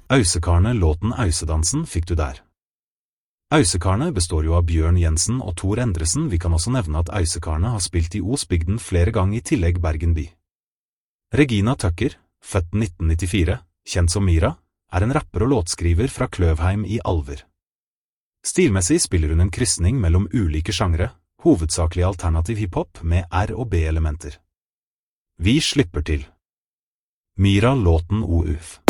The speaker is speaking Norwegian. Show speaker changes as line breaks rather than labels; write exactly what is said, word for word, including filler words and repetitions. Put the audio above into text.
Ausekarne låten Ausedansen fikk du der. Ausekarne består jo av Bjørn Jensen og Tor Endresen. Vi kan også nevne at Ausekarne har spilt i Osbygden flere ganger i tillegg Bergen by. Regina Tucker, født nitten nittifire, kjent som Mira, er en rapper og låtskriver fra Kløvheim i Alver. Stilmessig spiller hun en krysning mellom ulike sjangre, hovedsakelig alternativ hiphop med R- og B-elementer. Vi slipper til. Mira låten O U F.